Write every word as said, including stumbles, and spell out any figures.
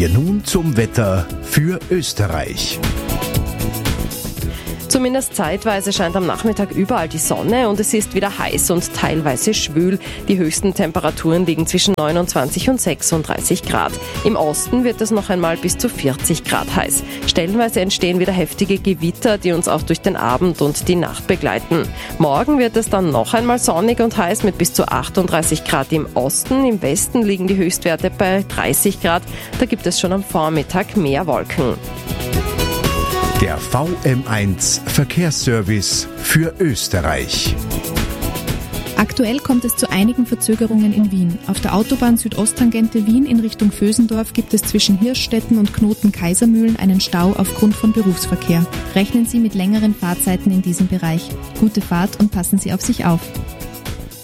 wir nun zum Wetter für Österreich. Zumindest zeitweise scheint am Nachmittag überall die Sonne und es ist wieder heiß und teilweise schwül. Die höchsten Temperaturen liegen zwischen neunundzwanzig und sechsunddreißig Grad. Im Osten wird es noch einmal bis zu vierzig Grad heiß. Stellenweise entstehen wieder heftige Gewitter, die uns auch durch den Abend und die Nacht begleiten. Morgen wird es dann noch einmal sonnig und heiß mit bis zu achtunddreißig Grad im Osten. Im Westen liegen die Höchstwerte bei dreißig Grad. Da gibt es schon am Vormittag mehr Wolken. Der V M eins Verkehrsservice für Österreich. Aktuell kommt es zu einigen Verzögerungen in Wien. Auf der Autobahn Südosttangente Wien in Richtung Vösendorf gibt es zwischen Hirschstetten und Knoten Kaisermühlen einen Stau aufgrund von Berufsverkehr. Rechnen Sie mit längeren Fahrzeiten in diesem Bereich. Gute Fahrt und passen Sie auf sich auf.